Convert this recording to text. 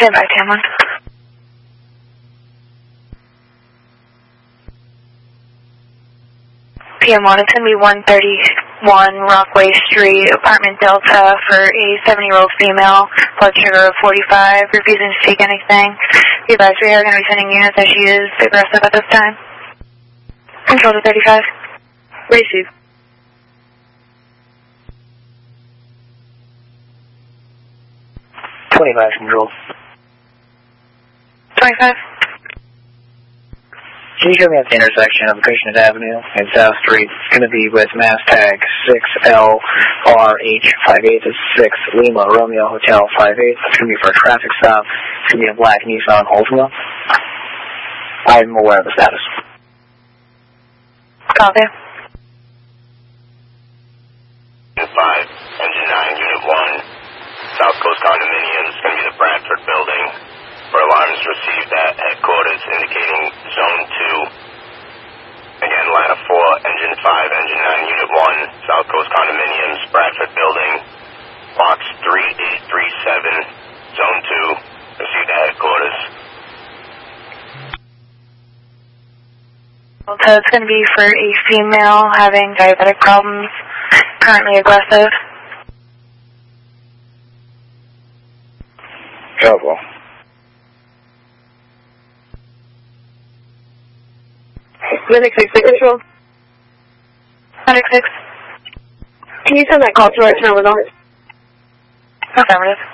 Stand by, Tamlin. PM1, it's going to be 131 Rockaway Street, apartment Delta, for a 70-year-old female, blood sugar of 45, refusing to take anything. Be advised, we are going to be sending units as she is aggressive at this time. Control to 35. Receive. Control. 25. Can you show me at the intersection of Christian Avenue and South Street? It's going to be with mass tag 6LRH58. It's 6 Lima Romeo Hotel 58. It's going to be for a traffic stop. It's going to be a black Nissan Altima. I'm aware of the status. Copy. 5, Engine 9, Unit 1, South Coast Condominiums. It's going to be the Bradford building. For alarms received at headquarters indicating Zone 2. Again, Ladder 4, Engine 5, Engine 9, Unit 1, South Coast Condominiums, Bradford Building, Box 3837, Zone 2, received at headquarters. So it's going to be for a female having diabetic problems, currently aggressive. Trouble. Linux 6 Control. 106. Can you send that call to our terminal? Affirmative.